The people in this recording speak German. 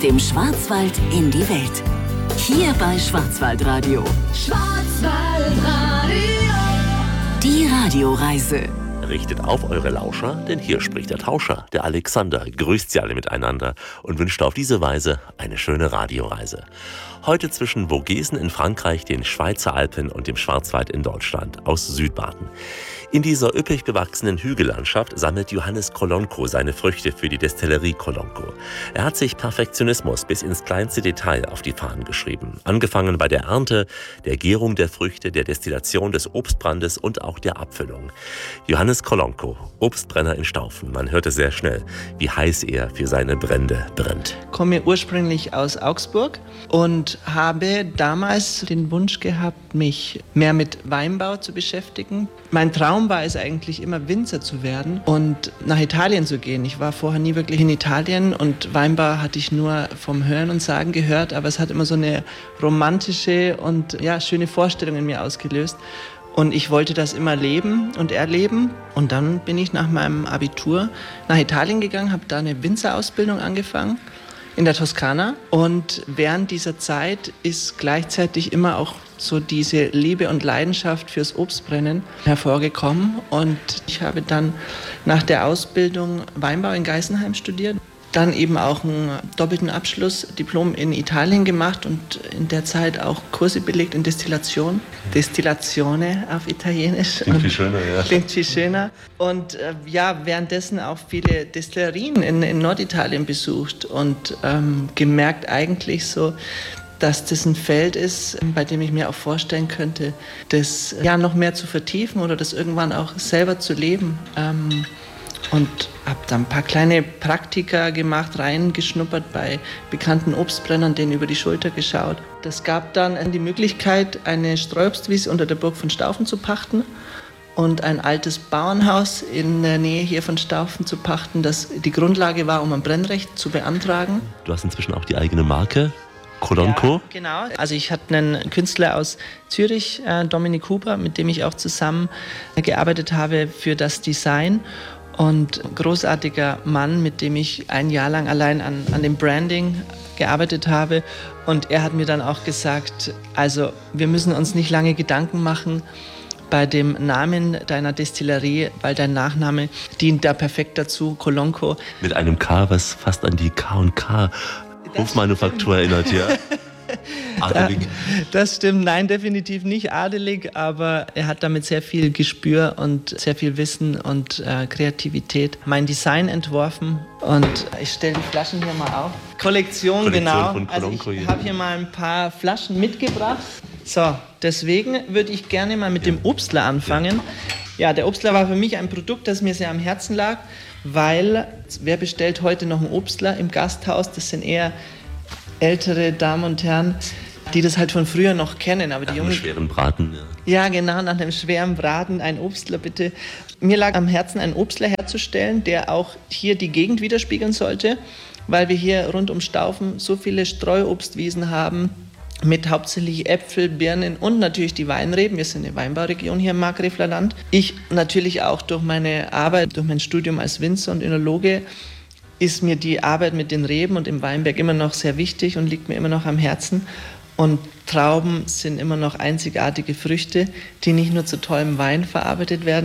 dem Schwarzwald in die Welt. Hier bei Schwarzwaldradio. Schwarzwaldradio. Die Radioreise. Richtet auf eure Lauscher, denn hier spricht der Tauscher, der Alexander, grüßt sie alle miteinander und wünscht auf diese Weise eine schöne Radioreise. Heute zwischen Vogesen in Frankreich, den Schweizer Alpen und dem Schwarzwald in Deutschland, aus Südbaden. In dieser üppig bewachsenen Hügellandschaft sammelt Johannes Kolonko seine Früchte für die Destillerie Kolonko. Er hat sich Perfektionismus bis ins kleinste Detail auf die Fahnen geschrieben. Angefangen bei der Ernte, der Gärung der Früchte, der Destillation des Obstbrandes und auch der Abfüllung. Johannes Kolonko, Obstbrenner in Staufen. Man hörte sehr schnell, wie heiß er für seine Brände brennt. Ich komme ursprünglich aus Augsburg und habe damals den Wunsch gehabt, mich mehr mit Weinbau zu beschäftigen. Mein Traum war es eigentlich immer, Winzer zu werden und nach Italien zu gehen. Ich war vorher nie wirklich in Italien und Weinbau hatte ich nur vom Hören und Sagen gehört, aber es hat immer so eine romantische und schöne Vorstellung in mir ausgelöst. Und ich wollte das immer leben und erleben. Und dann bin ich nach meinem Abitur nach Italien gegangen, habe da eine Winzerausbildung angefangen in der Toskana. Und während dieser Zeit ist gleichzeitig immer auch so diese Liebe und Leidenschaft fürs Obstbrennen hervorgekommen. Und ich habe dann nach der Ausbildung Weinbau in Geisenheim studiert. Dann eben auch einen doppelten Abschlussdiplom in Italien gemacht und in der Zeit auch Kurse belegt in Destillation. Destillazione auf Italienisch. Klingt viel schöner, ja. Klingt viel schöner. Und währenddessen auch viele Destillerien in Norditalien besucht und gemerkt eigentlich so, dass das ein Feld ist, bei dem ich mir auch vorstellen könnte, das noch mehr zu vertiefen oder das irgendwann auch selber zu leben. Und habe dann ein paar kleine Praktika gemacht, reingeschnuppert bei bekannten Obstbrennern, denen über die Schulter geschaut. Das gab dann die Möglichkeit, eine Streuobstwiese unter der Burg von Staufen zu pachten und ein altes Bauernhaus in der Nähe hier von Staufen zu pachten, das die Grundlage war, um ein Brennrecht zu beantragen. Du hast inzwischen auch die eigene Marke, Kolonko? Ja, genau. Also ich hatte einen Künstler aus Zürich, Dominik Huber, mit dem ich auch zusammen gearbeitet habe für das Design. Und großartiger Mann, mit dem ich ein Jahr lang allein an dem Branding gearbeitet habe. Und er hat mir dann auch gesagt, also wir müssen uns nicht lange Gedanken machen bei dem Namen deiner Destillerie, weil dein Nachname dient da perfekt dazu, Kolonko. Mit einem K, was fast an die K&K Hofmanufaktur erinnert, ja. Adelig. Das stimmt, nein, definitiv nicht adelig, aber er hat damit sehr viel Gespür und sehr viel Wissen und Kreativität. Mein Design entworfen und ich stelle die Flaschen hier mal auf. Kollektion genau. Also ich habe hier mal ein paar Flaschen mitgebracht. So, deswegen würde ich gerne mal mit dem Obstler anfangen. Ja, der Obstler war für mich ein Produkt, das mir sehr am Herzen lag, weil wer bestellt heute noch einen Obstler im Gasthaus? Das sind eher ältere Damen und Herren, die das halt von früher noch kennen. Aber die Jungen, schweren Braten. Ja, genau, nach einem schweren Braten, ein Obstler bitte. Mir lag am Herzen, einen Obstler herzustellen, der auch hier die Gegend widerspiegeln sollte, weil wir hier rund um Staufen so viele Streuobstwiesen haben, mit hauptsächlich Äpfel, Birnen und natürlich die Weinreben. Wir sind eine Weinbauregion hier im Markgräfler Land. Ich natürlich auch durch meine Arbeit, durch mein Studium als Winzer und Önologe, ist mir die Arbeit mit den Reben und im Weinberg immer noch sehr wichtig und liegt mir immer noch am Herzen. Und Trauben sind immer noch einzigartige Früchte, die nicht nur zu tollem Wein verarbeitet werden,